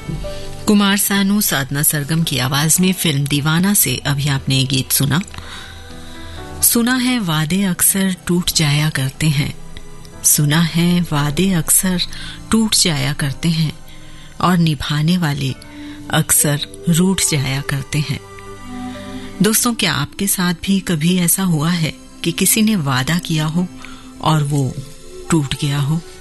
कुमार सानू, साधना सरगम की आवाज में फिल्म दीवाना से अभी आपने ये गीत सुना। सुना है वादे अक्सर टूट जाया करते हैं, सुना है वादे अक्सर टूट जाया करते हैं और निभाने वाले अक्सर रूठ जाया करते हैं। दोस्तों, क्या आपके साथ भी कभी ऐसा हुआ है कि किसी ने वादा किया हो और वो टूट गया हो?